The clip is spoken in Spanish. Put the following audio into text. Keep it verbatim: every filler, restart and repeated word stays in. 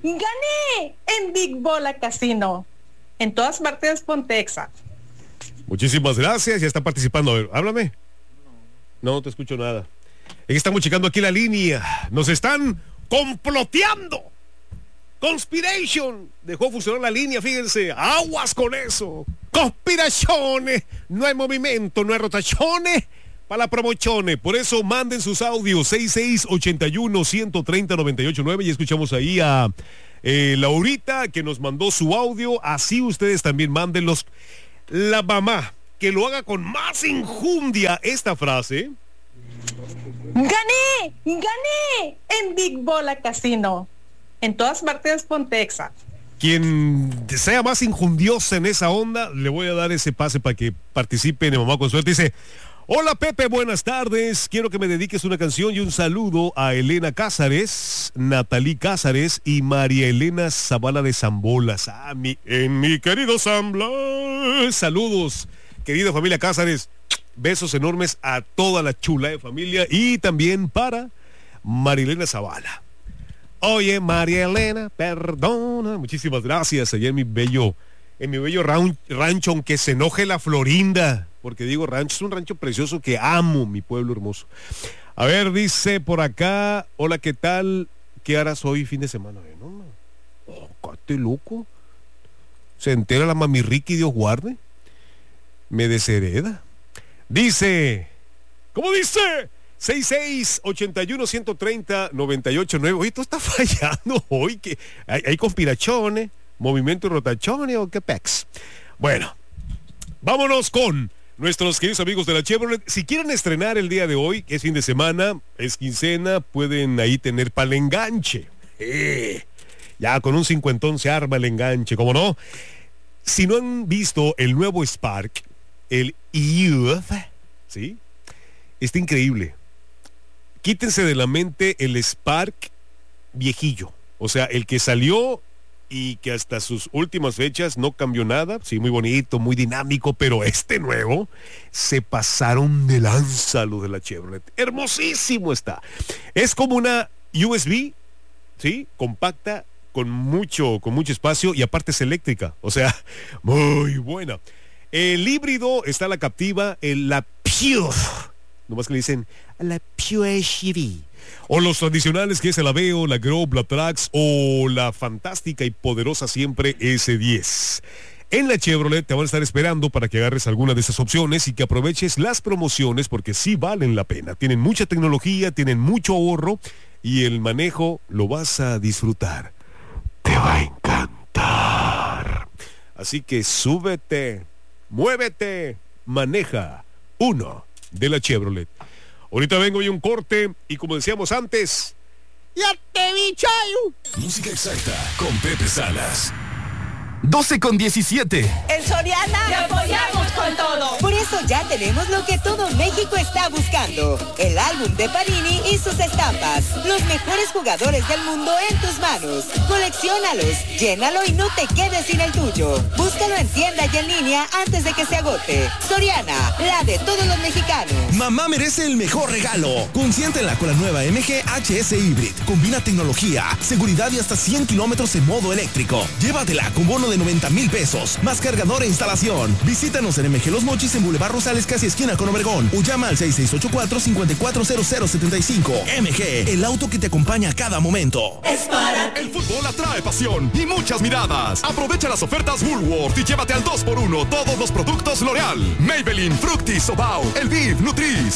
¡Gané! En Big Bola Casino. En todas partes, Pontexa. Muchísimas gracias, ya está participando. A ver, háblame. No, no te escucho nada. Es que estamos checando aquí la línea. Nos están comploteando. Conspiration. Dejó funcionar la línea, fíjense. Aguas con eso. Conspiraciones. No hay movimiento, no hay rotaciones para la promociones. Por eso manden sus audios seis seis ocho uno, uno tres cero, nueve ocho nueve. Y escuchamos ahí a eh, Laurita, que nos mandó su audio. Así ustedes también mándenlos. La mamá, que lo haga con más enjundia esta frase. ¡Gané! ¡Gané! En Big Bola Casino. En todas partes, Pontexa. Quien sea más injundiosa en esa onda, le voy a dar ese pase para que participe en Mamá con Suerte. Dice: hola Pepe, buenas tardes. Quiero que me dediques una canción y un saludo a Elena Cázares, Natalí Cázares y María Elena Zavala de Zambolas. Ah, mi, en mi querido Zamblas. Saludos, querida familia Cázares. Besos enormes a toda la chula de familia y también para María Elena Zavala. Oye, María Elena, perdona. Muchísimas gracias allá en mi bello, en mi bello rancho, aunque se enoje la Florinda, porque digo rancho, es un rancho precioso que amo, mi pueblo hermoso. A ver, dice por acá: hola, ¿qué tal? ¿Qué harás hoy fin de semana? Eh, no, oh, cállate, loco. Se entera la mami Ricky, Dios guarde. Me deshereda. Dice, ¿cómo dice? seis seis ocho uno, uno tres cero, nueve ocho nueve. Oye, esto está fallando hoy. Que hay, hay conspiraciones, movimiento y rotaciones o qué pex. Bueno, vámonos con nuestros queridos amigos de la Chevrolet. Si quieren estrenar el día de hoy, que es fin de semana, es quincena, pueden ahí tener para el enganche. Eh, ya con un cincuentón se arma el enganche, ¿cómo no? Si no han visto el nuevo Spark, el Youth, ¿sí? Está increíble. Quítense de la mente el Spark viejillo, o sea, el que salió y que hasta sus últimas fechas no cambió nada. Sí, muy bonito, muy dinámico, pero este nuevo se pasaron de lanza los de la Chevrolet. Hermosísimo está. Es como una U S B, ¿sí? Compacta, con mucho, con mucho espacio, y aparte es eléctrica, o sea, muy buena. El híbrido está la Captiva, el, la Pure, nomás que le dicen la Pure H D, o los tradicionales que es el Aveo, la Grove, la Trax, o la fantástica y poderosa siempre S diez. En la Chevrolet te van a estar esperando para que agarres alguna de esas opciones y que aproveches las promociones, porque sí valen la pena. Tienen mucha tecnología, tienen mucho ahorro y el manejo lo vas a disfrutar. Te va a encantar. Así que súbete, muévete, maneja uno de la Chevrolet. Ahorita vengo y un corte, y como decíamos antes, ¡ya te vi, Chayo! Música exacta con Pepe Salas. doce con diecisiete. En Soriana ¡te apoyamos con todo! Por eso ya tenemos lo que todo México está buscando: el álbum de Panini y sus estampas. Los mejores jugadores del mundo en tus manos. Colecciónalos, llénalo y no te quedes sin el tuyo. Búscalo en tienda y en línea antes de que se agote. Soriana, la de todos los mexicanos. Mamá merece el mejor regalo. Consiéntela con la nueva M G H S Hybrid. Combina tecnología, seguridad y hasta cien kilómetros en modo eléctrico. Llévatela con bono de noventa mil pesos, más cargador e instalación. Visítanos en M G Los Mochis en Boulevard Rosales, casi esquina con Obregón, o llama al seis seis ocho cuatro, cinco cuatro cero cero siete cinco. M G, el auto que te acompaña a cada momento. Es para El fútbol atrae pasión y muchas miradas. Aprovecha las ofertas Woolworth y llévate al dos por uno todos los productos L'Oreal, Maybelline, Fructis, Sobao, Elviv, Nutris,